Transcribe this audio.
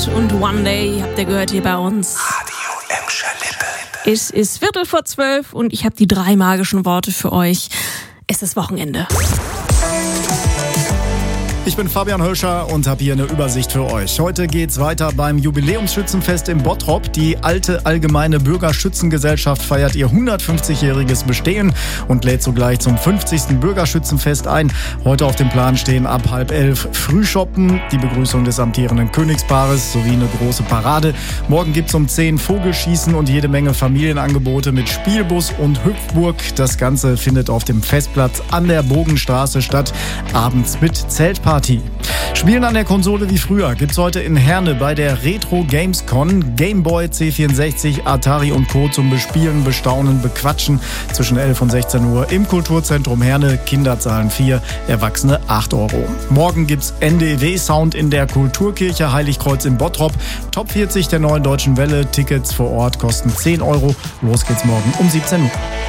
und One Day habt ihr gehört hier bei uns. Radio Emscher Lippe. Es ist 11:45 und ich habe die 3 magischen Worte für euch. Es ist Wochenende. Ich bin Fabian Hölscher und habe hier eine Übersicht für euch. Heute geht's weiter beim Jubiläumsschützenfest in Bottrop. Die alte Allgemeine Bürgerschützengesellschaft feiert ihr 150-jähriges Bestehen und lädt sogleich zum 50. Bürgerschützenfest ein. Heute auf dem Plan stehen ab 10:30 Frühschoppen, die Begrüßung des amtierenden Königspaares sowie eine große Parade. Morgen gibt's um 10 Vogelschießen und jede Menge Familienangebote mit Spielbus und Hüpfburg. Das Ganze findet auf dem Festplatz an der Bogenstraße statt, abends mit Zeltparty. Spielen an der Konsole wie früher gibt's heute in Herne bei der Retro Gamescon. Gameboy, C64, Atari und Co. zum Bespielen, Bestaunen, Bequatschen zwischen 11 und 16 Uhr im Kulturzentrum Herne. Kinder zahlen 4, Erwachsene 8 Euro. Morgen gibt's NDW-Sound in der Kulturkirche Heiligkreuz in Bottrop. Top 40 der Neuen Deutschen Welle. Tickets vor Ort kosten 10 Euro. Los geht's morgen um 17 Uhr.